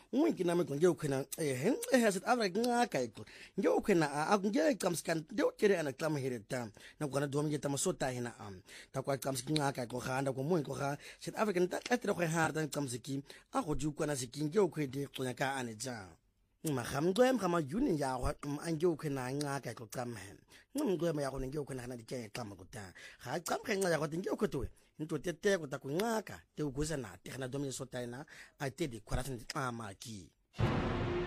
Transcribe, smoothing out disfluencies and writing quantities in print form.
ungi nami ngiyo khona has it avra ngaka iko ngiyo khona ngiyo kamskan ngiyo kere ana klama hereta na kona dom ngeta masota hina ta kwa kamski ngaka ko khanda ko mo ko kha South African ta tlatre go harda kamsiki a go ju kona siking ngiyo khwedi tlonya ka ane ja magamgwem gama yuni ya go angiyo khona ngaka ko qamhe ngumgwem ya go ngiyo khona na dike qama ko ta ga qamkhe nqa ya go ngiyo khotwe into tete ko ta ku ngaka te uguza na te khana dom yesota ina a te di khwara tsi qama ki